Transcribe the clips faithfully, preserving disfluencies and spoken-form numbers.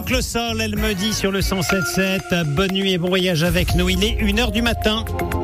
Franck Le Sol, elle me dit sur le cent sept sept. Bonne nuit et bon voyage avec nous. Il est une heure du matin.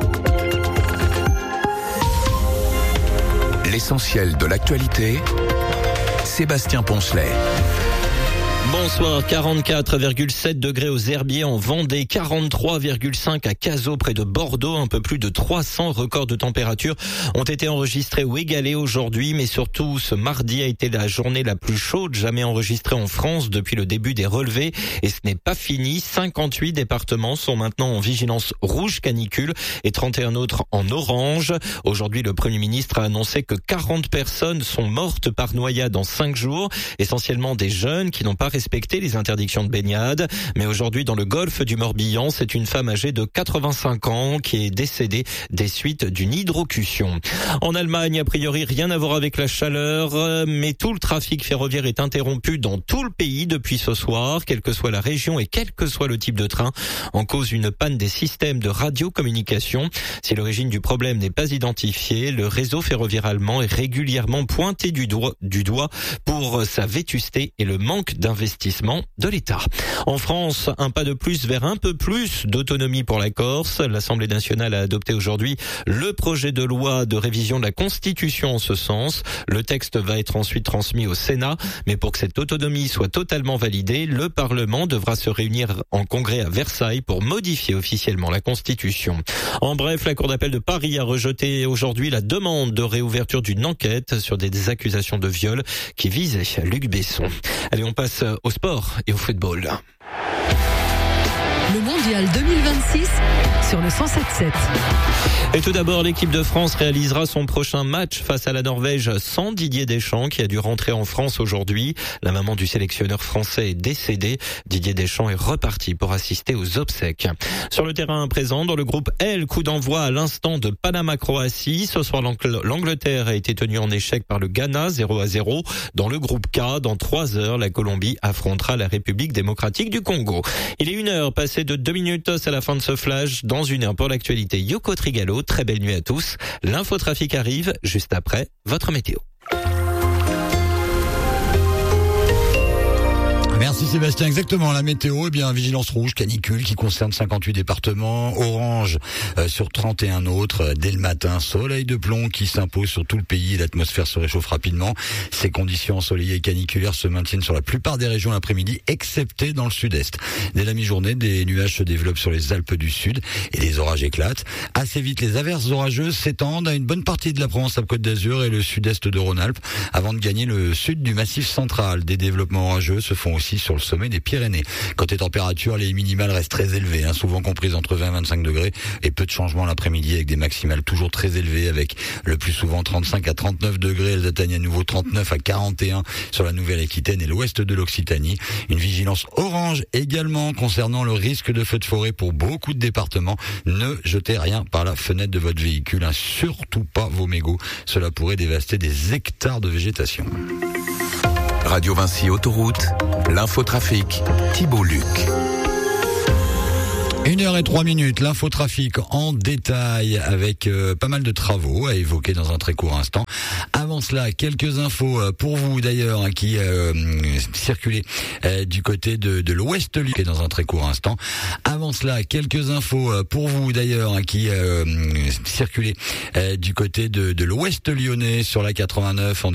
L'essentiel de l'actualité, Sébastien Poncelet. Bonsoir, quarante-quatre virgule sept degrés aux Herbiers en Vendée, quarante-trois virgule cinq à Cazaux près de Bordeaux, un peu plus de trois cents records de température ont été enregistrés ou égalés aujourd'hui, mais surtout ce mardi a été la journée la plus chaude jamais enregistrée en France depuis le début des relevés et ce n'est pas fini, cinquante-huit départements sont maintenant en vigilance rouge canicule et trente et un autres en orange. Aujourd'hui, le Premier ministre a annoncé que quarante personnes sont mortes par noyade en cinq jours, essentiellement des jeunes qui n'ont pas respecter les interdictions de baignade. Mais aujourd'hui, dans le golfe du Morbihan, c'est une femme âgée de quatre-vingt-cinq ans qui est décédée des suites d'une hydrocution. En Allemagne, a priori, rien à voir avec la chaleur, mais tout le trafic ferroviaire est interrompu dans tout le pays depuis ce soir, quelle que soit la région et quel que soit le type de train, en cause une panne des systèmes de radiocommunication. Si l'origine du problème n'est pas identifiée, le réseau ferroviaire allemand est régulièrement pointé du doigt, du doigt pour sa vétusté et le manque d'investissement de l'État. En France, un pas de plus vers un peu plus d'autonomie pour la Corse. L'Assemblée nationale a adopté aujourd'hui le projet de loi de révision de la Constitution en ce sens. Le texte va être ensuite transmis au Sénat, mais pour que cette autonomie soit totalement validée, le Parlement devra se réunir en congrès à Versailles pour modifier officiellement la Constitution. En bref, la Cour d'appel de Paris a rejeté aujourd'hui la demande de réouverture d'une enquête sur des accusations de viol qui visaient Luc Besson. Allez, on passe au sport et au football. Le mondial deux mille vingt-six sur le cent sept sept. Et tout d'abord, l'équipe de France réalisera son prochain match face à la Norvège sans Didier Deschamps qui a dû rentrer en France aujourd'hui. La maman du sélectionneur français est décédée. Didier Deschamps est reparti pour assister aux obsèques. Sur le terrain à présent, dans le groupe L, coup d'envoi à l'instant de Panama-Croatie. Ce soir, l'Angleterre a été tenue en échec par le Ghana, zéro à zéro. Dans le groupe K, dans trois heures, la Colombie affrontera la République démocratique du Congo. Il est une heure passée de deux minutes à la fin de ce flash. Dans une heure pour l'actualité, Yoko Trigalo. Très belle nuit à tous. L'infotrafic arrive juste après votre météo. Merci Sébastien. Exactement, la météo, eh bien, vigilance rouge, canicule qui concerne cinquante-huit départements, orange euh, sur trente et un autres. Euh, dès le matin, soleil de plomb qui s'impose sur tout le pays. L'atmosphère se réchauffe rapidement. Ces conditions ensoleillées et caniculaires se maintiennent sur la plupart des régions l'après-midi, excepté dans le sud-est. Dès la mi-journée, des nuages se développent sur les Alpes du Sud et les orages éclatent. Assez vite, les averses orageuses s'étendent à une bonne partie de la Provence-Alpes-Côte d'Azur et le sud-est de Rhône-Alpes avant de gagner le sud du Massif central. Des développements orageux se font aussi sur le sommet des Pyrénées. Côté température, les minimales restent très élevées, hein, souvent comprises entre vingt et vingt-cinq degrés et peu de changements l'après-midi avec des maximales toujours très élevées avec le plus souvent trente-cinq à trente-neuf degrés. Elles atteignent à nouveau trente-neuf à quarante et un sur la Nouvelle-Aquitaine et l'ouest de l'Occitanie. Une vigilance orange également concernant le risque de feux de forêt pour beaucoup de départements. Ne jetez rien par la fenêtre de votre véhicule, hein, surtout pas vos mégots. Cela pourrait dévaster des hectares de végétation. Radio Vinci Autoroute, l'infotrafic, Thibault Luc. Une heure et trois minutes, l'infotrafic en détail avec euh, pas mal de travaux à évoquer dans un très court instant. Avant cela, quelques infos euh, pour vous d'ailleurs hein, qui euh, circulaient euh, du côté de, de l'ouest lyonnais dans un très court instant. Avant cela, quelques infos euh, pour vous d'ailleurs hein, qui euh, circulaient euh, du côté de, de l'ouest lyonnais sur la quatre-vingt-neuf.